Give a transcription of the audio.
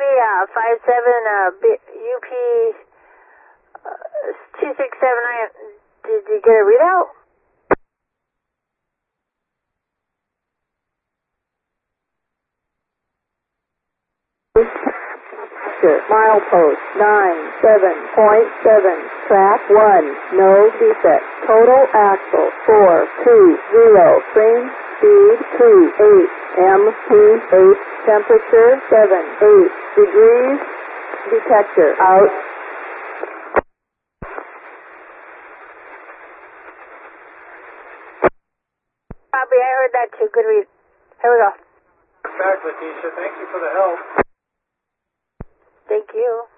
Bobby, 57 UP 2679. Did you get a readout? Milepost 97.7, track 1, no defect. Total axle 420, frame speed 28, MP8, temperature 78 degrees, detector out. Bobby, I heard that too. Good read. Here we go. Back, Leticia. Thank you for the help. Thank you.